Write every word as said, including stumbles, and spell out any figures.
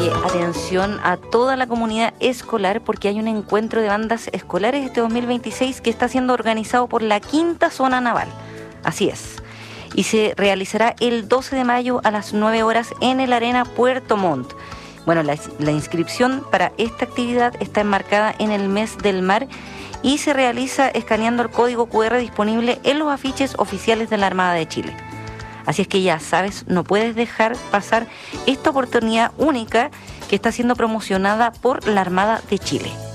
Eh, Atención a toda la comunidad escolar porque hay un encuentro de bandas escolares este dos mil veintiséis que está siendo organizado por la Quinta Zona Naval. Así es. Y se realizará el doce de mayo a las nueve horas en el Arena Puerto Montt. Bueno, la, la inscripción para esta actividad está enmarcada en el mes del mar y se realiza escaneando el código cu erre disponible en los afiches oficiales de la Armada de Chile. Así es que ya sabes, no puedes dejar pasar esta oportunidad única que está siendo promocionada por la Armada de Chile.